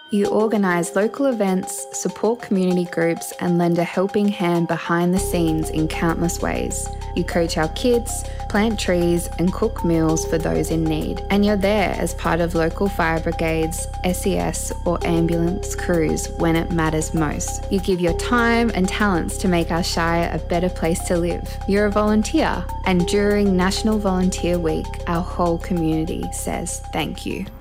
You organise local events, support community groups, and lend a helping hand behind the scenes in countless ways. You coach our kids, plant trees, and cook meals for those in need. And you're there as part of local fire brigades, SES, or ambulance crews when it matters most. You give your time and talents to make our Shire a better place to live. You're a volunteer, and during National Volunteer Week, our whole community says thank you.